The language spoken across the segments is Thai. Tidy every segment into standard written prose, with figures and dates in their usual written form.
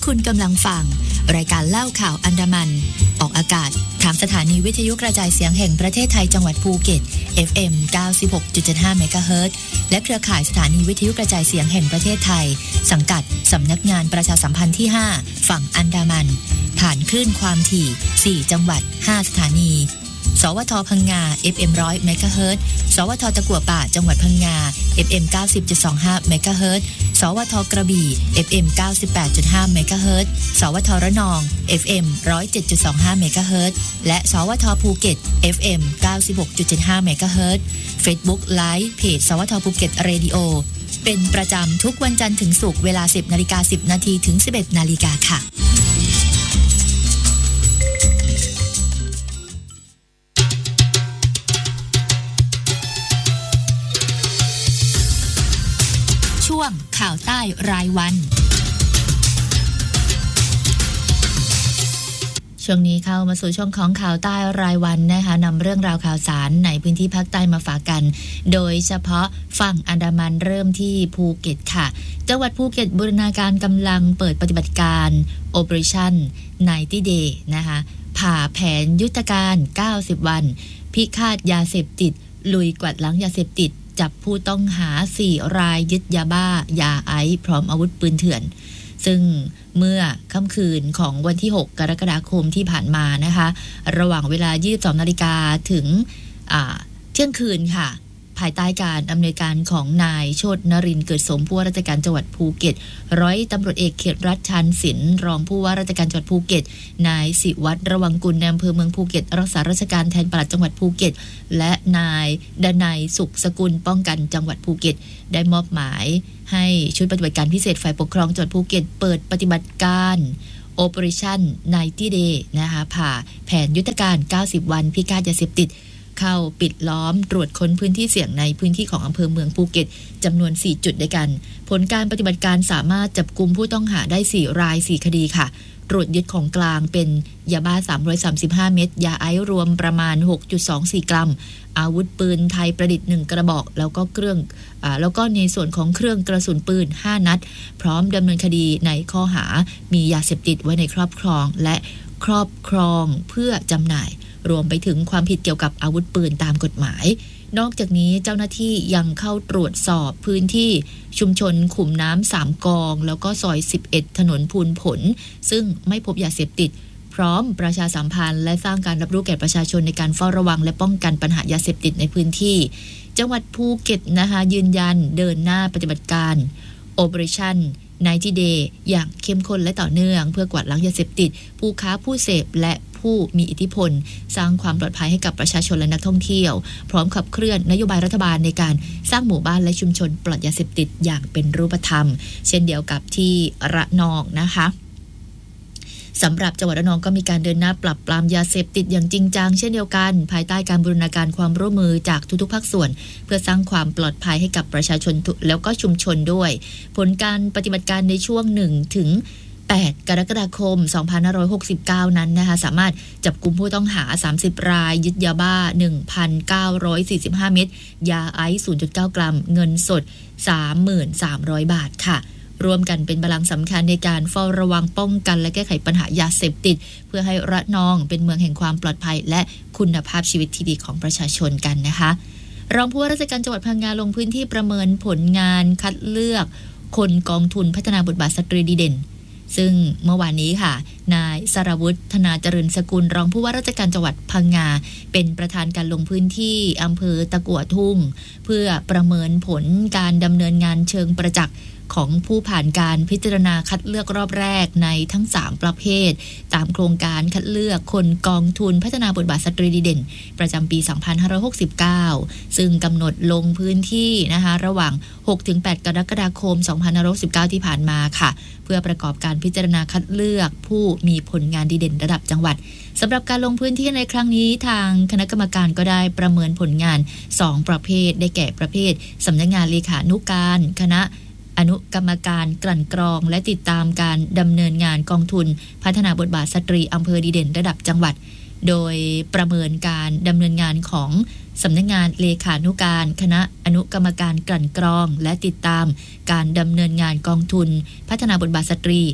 คุณกำลังฟังรายการเล่าข่าวอันดามันออกอากาศทางสถานีวิทยุกระจายเสียงแห่งประเทศไทยจังหวัดภูเก็ต FM 96.75 เมกะเฮิรตซ์และเครือข่ายสถานีวิทยุกระจายเสียงแห่งประเทศไทยสังกัดสำนักงานประชาสัมพันธ์ที่ 5 ฝั่งอันดามันผ่านคลื่นความถี่4จังหวัด5สถานีสวทพังงา FM 100 เมกะเฮิรตซ์สวทตะกั่วป่าจังหวัดพังงา FM 90.25 เมกะเฮิรตซ์สวทกระบี่ FM 98.5 เมกะเฮิรตซ์สวทระนอง FM 107.25 เมกะเฮิรตซ์และสวทภูเก็ต FM 96.75 เมกะเฮิรตซ์ Facebook Live เพจสวทภูเก็ตเรดิโอเป็นประจำทุกวันจันทร์ถึงศุกร์เวลา 10:10 น.ถึง 11:00 น.ค่ะช่วงข่าวใต้รายวันช่วงนี้เข้ามาสู่ช่วงของข่าวใต้รายวันนะคะนำเรื่องราวข่าวสารในพื้นที่ภาคใต้มาฝากกันโดยเฉพาะฝั่งอันดามันเริ่มที่ภูเก็ตค่ะจังหวัดภูเก็ตบูรณาการกำลังเปิดปฏิบัติการ Operation 90 Day นะคะผ่าแผนยุทธการ 90 วันพิฆาตยาเสพติดลุยกวาดล้างยาเสพติดจับผู้ต้องหา4รายยึดยาบ้ายาไอซ์พร้อมอาวุธปืนเถื่อนซึ่งเมื่อค่ำคืนของวันที่6กรกฎาคมที่ผ่านมานะคะระหว่างเวลา 22 นาฬิกาถึงเที่ยงคืนค่ะภายใต้การอำนวยการของนายโชตินรินทร์เกิดสมผู้ว่าราชการจังหวัดภูเก็ตร้อยตำรวจเอกเขตรัฐชานศิลป์รองผู้ว่าราชการจังหวัดภูเก็ตนายศิวัตรระวังกุลในอำเภอเมืองภูเก็ตรักษาราชการแทนปลัดจังหวัดภูเก็ตและนายดนัยสุขสกุลป้องกันจังหวัดภูเก็ตได้มอบหมายให้ชุดปฏิบัติการพิเศษฝ่ายปกครองจังหวัดภูเก็ตเปิดปฏิบัติการ Operation 90 Day นะคะผ่าแผนยุทธการ 90 วันพิฆาตยาเสพติดเข้าปิดล้อมตรวจค้นพื้นที่เสี่ยงในพื้นที่ของอำเภอเมืองภูเก็ตจำนวน4จุดด้วยกันผลการปฏิบัติการสามารถจับกุมผู้ต้องหาได้4ราย4คดีค่ะตรวจยึดของกลางเป็นยาบ้า335เม็ดยาไอซ์รวมประมาณ 6.24 กรัมอาวุธปืนไทยประดิษฐ์1กระบอกแล้วก็ในส่วนของเครื่องกระสุนปืน5นัดพร้อมดำเนินคดีในข้อหามียาเสพติดไว้ในครอบครองและครอบครองเพื่อจำหน่ายรวมไปถึงความผิดเกี่ยวกับอาวุธปืนตามกฎหมายนอกจากนี้เจ้าหน้าที่ยังเข้าตรวจสอบพื้นที่ชุมชนขุมน้ำ3กองแล้วก็ซอย11ถนนพูนผลซึ่งไม่พบยาเสพติดพร้อมประชาสัมพันธ์และสร้างการรับรู้แก่ประชาชนในการเฝ้าระวังและป้องกันปัญหายาเสพติดในพื้นที่จังหวัดภูเก็ตนะคะยืนยันเดินหน้าปฏิบัติการ Operation 90 Day อย่างเข้มข้นและต่อเนื่องเพื่อกวาดล้างยาเสพติดผู้ค้าผู้เสพและผู้มีอิทธิพลสร้างความปลอดภัยให้กับประชาชนและนักท่องเที่ยวพร้อมขับเคลื่อนนโยบายรัฐบาลในการสร้างหมู่บ้านและชุมชนปลอดยาเสพติดอย่างเป็นรูปธรรมเช่นเดียวกับที่ระนองนะคะสำหรับจังหวัดระนองก็มีการเดินหน้าปราบปรามยาเสพติดอย่างจริงจังเช่นเดียวกันภายใต้การบูรณาการความร่วมมือจากทุกๆภาคส่วนเพื่อสร้างความปลอดภัยให้กับประชาชนแล้วก็ชุมชนด้วยผลการปฏิบัติการในช่วง1ถึง8 กรกฎาคม 2569 นั้นนะคะสามารถจับกุมผู้ต้องหา30รายยึดยาบ้า 1,945 เม็ดยาไอซ์ 0.9 กรัมเงินสด 33,000 บาทค่ะรวมกันเป็นพลังสำคัญในการเฝ้าระวังป้องกันและแก้ไขปัญหายาเสพติดเพื่อให้ระนองเป็นเมืองแห่งความปลอดภัยและคุณภาพชีวิตที่ดีของประชาชนกันนะคะรองผู้ว่าราชการจังหวัดพังงาลงพื้นที่ประเมินผลงานคัดเลือกคนกองทุนพัฒนาบทบาทสตรีดีเด่นซึ่งเมื่อวานนี้ค่ะนายสรวุฒิธนาเจริญสกุลรองผู้ว่าราชการจังหวัดพังงาเป็นประธานการลงพื้นที่อำเภอตะกั่วทุ่งเพื่อประเมินผลการดำเนินงานเชิงประจักษ์ของผู้ผ่านการพิจารณาคัดเลือกรอบแรกในทั้ง3ประเภทตามโครงการคัดเลือกคนกองทุนพัฒนาบทบาทสตรีดีเด่นประจำปี 2569 ซึ่งกำหนดลงพื้นที่นะคะระหว่าง 6-8 กรกฎาคม 2519 ที่ผ่านมาค่ะเพื่อประกอบการพิจารณาคัดเลือกผู้มีผลงานดีเด่นระดับจังหวัดสำหรับการลงพื้นที่ในครั้งนี้ทางคณะกรรมการก็ได้ประเมินผลงาน2ประเภทได้แก่ประเภทสำนักงานเลขานุการคณะอนุกรรมการกลั่นกรองและติดตามการดำเนินงานกองทุนพัฒนาบทบาทสตรีอำเภอดีเด่นระดับจังหวัดโดยประเมินการดำเนินงานของสำนักงานเลขานุการคณะอนุกรรมการกลั่นกรองและติดตามการดำเนินงานกองทุนพัฒนาบทบาทสตรี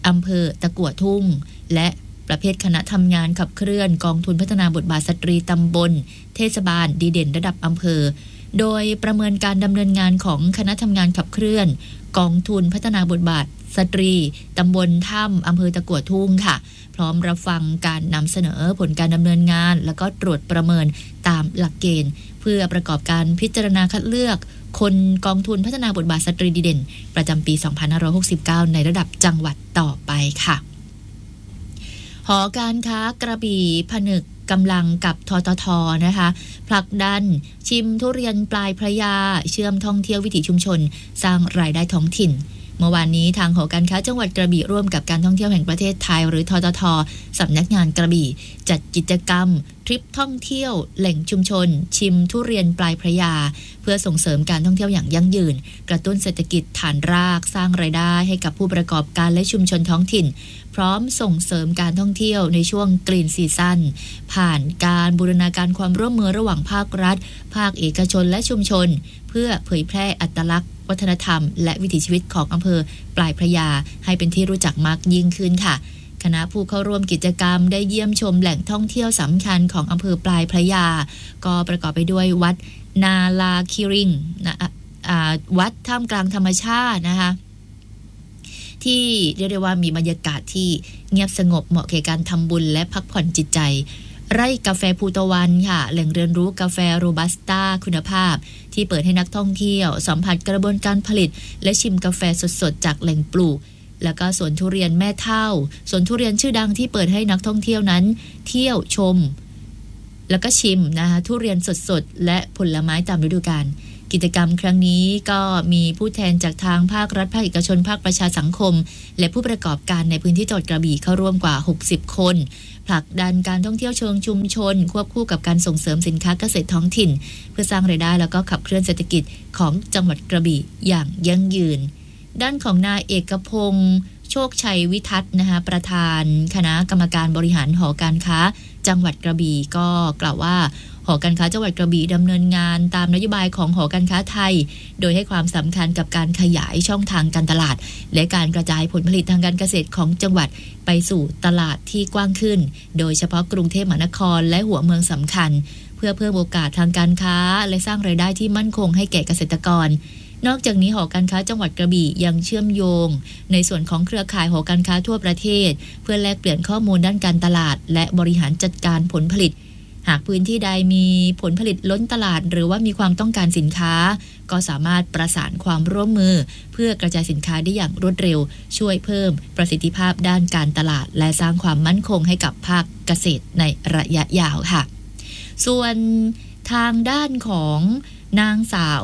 อำเภอตะกั่วทุ่งและประเภทคณะทำงานขับเคลื่อนกองทุนพัฒนาบทบาทสตรีตำบลเทศบาลดีเด่นระดับอำเภอโดยประเมินการดำเนินงานของคณะทำงานขับเคลื่อนกองทุนพัฒนาบทบาทสตรีตำบลถ้ำอำเภอตะกั่วทุ่งค่ะพร้อมรับฟังการนำเสนอผลการดำเนินงานแล้วก็ตรวจประเมินตามหลักเกณฑ์เพื่อประกอบการพิจารณาคัดเลือกคนกองทุนพัฒนาบทบาทสตรีดีเด่นประจำปี 2569 ในระดับจังหวัดต่อไปค่ะหอการค้ากระบี่ผนึกกำลังกับททท.นะคะผลักดันชิมทุเรียนปลายพระยาเชื่อมท่องเที่ยววิถีชุมชนสร้างรายได้ท้องถิ่นเมื่อวานนี้ทางหอการค้าจังหวัดกระบี่ร่วมกับการท่องเที่ยวแห่งประเทศไทยหรือททท.สำนักงานกระบี่จัดกิจกรรมทริปท่องเที่ยวแหล่งชุมชนชิมทุเรียนปลายพระยาเพื่อส่งเสริมการท่องเที่ยวอย่างยั่งยืนกระตุ้นเศรษฐกิจฐานรากสร้างรายได้ให้กับผู้ประกอบการและชุมชนท้องถิ่นพร้อมส่งเสริมการท่องเที่ยวในช่วงกรีนซีซั่นผ่านการบูรณาการความร่วมมือระหว่างภาครัฐภาคเอกชนและชุมชนเพื่อเผยแพร่อัตลักษณ์วัฒนธรรมและวิถีชีวิตของอำเภอปลายพระยาให้เป็นที่รู้จักมากยิ่งขึ้นค่ะคณะผู้เข้าร่วมกิจกรรมได้เยี่ยมชมแหล่งท่องเที่ยวสำคัญของอำเภอปลายพระยาก็ประกอบไปด้วยวัดนาลาคิริงวัดท่ามกลางธรรมชาตินะคะที่เรียกได้ว่ามีบรรยากาศที่เงียบสงบเหมาะแก่การทำบุญและพักผ่อนจิตใจไร่กาแฟภูตะวันค่ะแหล่งเรียนรู้กาแฟโรบัสต้าคุณภาพที่เปิดให้นักท่องเที่ยวสัมผัสกระบวนการผลิตและชิมกาแฟสดๆจากแหล่งปลูกแล้วก็สวนทุเรียนแม่เท่าสวนทุเรียนชื่อดังที่เปิดให้นักท่องเที่ยวนั้นเที่ยวชมแล้วก็ชิมนะคะทุเรียนสดๆและผลไม้ตามฤดูกาลกิจกรรมครั้งนี้ก็มีผู้แทนจากทางภาครัฐภาคเอกชนภาคประชาสังคมและผู้ประกอบการในพื้นที่จังหวัดกระบี่เข้าร่วมกว่า60คนผลักดันการท่องเที่ยวเชิงชุมชนควบคู่กับการส่งเสริมสินค้าเกษตรท้องถิ่นเพื่อสร้างรายได้แล้วก็ขับเคลื่อนเศรษฐกิจของจังหวัดกระบี่อย่างยั่งยืนด้านของนายเอกพงษ์โชคชัยวิทัศน์นะคะประธานคณะกรรมการบริหารหอการค้าจังหวัดกระบี่ก็กล่าวว่าหอการค้าจังหวัดกระบี่ดำเนินงานตามนโยบายของหอการค้าไทยโดยให้ความสำคัญกับการขยายช่องทางการตลาดและการกระจายผลผลิตทางการเกษตรของจังหวัดไปสู่ตลาดที่กว้างขึ้นโดยเฉพาะกรุงเทพมหานครและหัวเมืองสำคัญเพื่อเพิ่มโอกาสทางการค้าและสร้างรายได้ที่มั่นคงให้แก่เกษตรกรนอกจากนี้หอการค้าจังหวัดกระบี่ยังเชื่อมโยงในส่วนของเครือข่ายหอการค้าทั่วประเทศเพื่อแลกเปลี่ยนข้อมูลด้านการตลาดและบริหารจัดการผลผลิตหากพื้นที่ใดมีผลผลิตล้นตลาดหรือว่ามีความต้องการสินค้าก็สามารถประสานความร่วมมือเพื่อกระจายสินค้าได้อย่างรวดเร็วช่วยเพิ่มประสิทธิภาพด้านการตลาดและสร้างความมั่นคงให้กับภาคเกษตรในระยะยาวค่ะส่วนทางด้านของนางสาว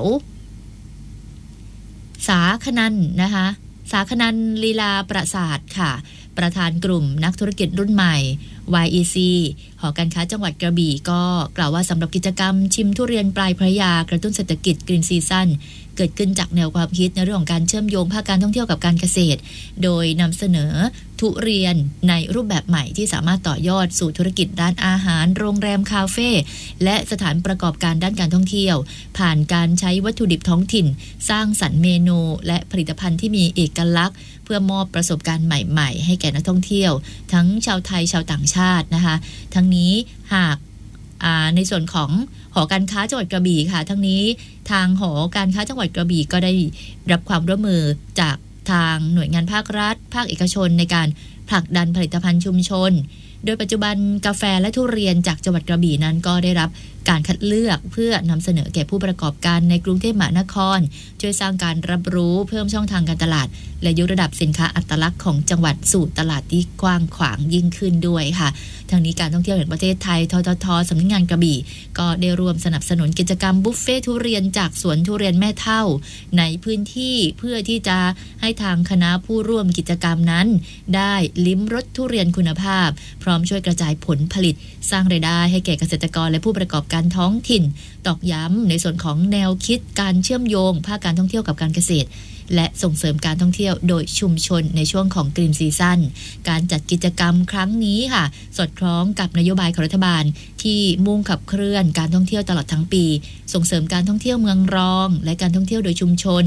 สาคนันนะคะสาคนันลีลาประสาทค่ะประธานกลุ่มนักธุรกิจรุ่นใหม่ YEC หอการค้าจังหวัดกระบี่ก็กล่าวว่าสำหรับกิจกรรมชิมทุเรียนปลายพระยากระตุ้นเศรษฐกิจกรีนซีซั่นเกิดขึ้นจากแนวความคิดในเรื่องของการเชื่อมโยงภาคการท่องเที่ยวกับการเกษตรโดยนำเสนอทุเรียนในรูปแบบใหม่ที่สามารถต่อยอดสู่ธุรกิจร้านอาหารโรงแรมคาเฟ่และสถานประกอบการด้านการท่องเที่ยวผ่านการใช้วัตถุดิบท้องถิ่นสร้างสรรค์เมนูและผลิตภัณฑ์ที่มีเอกลักษณ์เพื่อมอบประสบการณ์ใหม่ๆให้แก่นักท่องเที่ยวทั้งชาวไทยชาวต่างชาตินะคะทั้งนี้หากในส่วนของหอการค้าจังหวัดกระบี่ค่ะทั้งนี้ทางหอการค้าจังหวัดกระบี่ก็ได้รับความร่วมมือจากทางหน่วยงานภาครัฐภาคเอกชนในการผลักดันผลิตภัณฑ์ชุมชนโดยปัจจุบันกาแฟและทุเรียนจากจังหวัดกระบี่นั้นก็ได้รับการคัดเลือกเพื่อนำเสนอแก่ผู้ประกอบการในกรุงเทพมหานครช่วยสร้างการรับรู้เพิ่มช่องทางการตลาดและยกระดับสินค้าอัตลักษณ์ของจังหวัดสู่ตลาดที่กว้างขวางยิ่งขึ้นด้วยค่ะทางนี้การท่องเที่ยวแห่งประเทศไทยททท.สำนักงานกระบี่ก็ได้ร่วมสนับสนุนกิจกรรมบุฟเฟ่ทุเรียนจากสวนทุเรียนแม่เท่าในพื้นที่เพื่อที่จะให้ทางคณะผู้ร่วมกิจกรรมนั้นได้ลิ้มรสทุเรียนคุณภาพพร้อมช่วยกระจายผลผลิตสร้างรายได้ให้แก่เกษตรกรและผู้ประกอบการท้องถิ่นตอกย้ำในส่วนของแนวคิดการเชื่อมโยงภาคการท่องเที่ยวกับการเกษตรและส่งเสริมการท่องเที่ยวโดยชุมชนในช่วงของกรีนซีซั่นการจัดกิจกรรมครั้งนี้ค่ะสอดคล้องกับนโยบายของรัฐบาลที่มุ่งขับเคลื่อนการท่องเที่ยวตลอดทั้งปีส่งเสริมการท่องเที่ยวเมืองรองและการท่องเที่ยวโดยชุมชน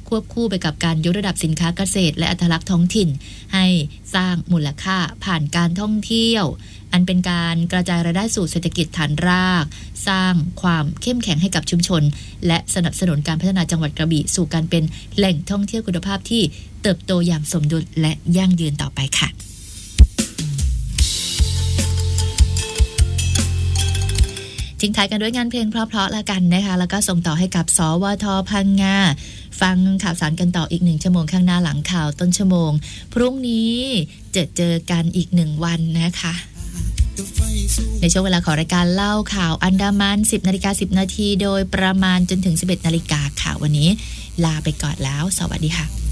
ควบคู่ไปกับการยกระดับสินค้าเกษตรและอัตลักษณ์ท้องถิ่นให้สร้างมูลค่าผ่านการท่องเที่ยวอันเป็นการกระจายรายได้สู่เศรษฐกิจฐานรากสร้างความเข้มแข็งให้กับชุมชนและสนับสนุนการพัฒนาจังหวัดกระบี่สู่การเป็นแหล่งท่องเที่ยวคุณภาพที่เติบโตอย่างสมดุลและยั่งยืนต่อไปค่ะทิ้งท้ายกันด้วยงานเพลงเพราะๆละกันนะคะแล้วก็ส่งต่อให้กับสวท.พังงาฟังข่าวสารกันต่ออีก1ชั่วโมงข้างหน้าหลังข่าวต้นชั่วโมงพรุ่งนี้เจอกันอีก1วันนะคะในช่วงเวลาของรายการเล่าข่าวอันดามัน 10:10 นาทีโดยประมาณจนถึง 11:00 น.ค่ะวันนี้ลาไปก่อนแล้วสวัสดีค่ะ